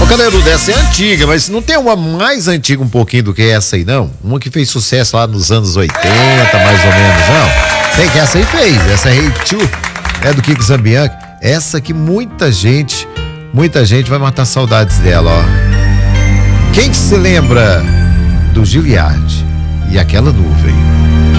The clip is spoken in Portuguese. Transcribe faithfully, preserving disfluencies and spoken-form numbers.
Ô, Caneludo, essa é antiga, mas não tem uma mais antiga um pouquinho do que essa aí, não? Uma que fez sucesso lá nos anos oitenta, mais ou menos, não? Tem que essa aí fez, essa Hey Chu é do Kiko Zambianchi. Essa que muita gente, muita gente vai matar saudades dela, ó. Quem que se lembra do Giliard e aquela nuvem?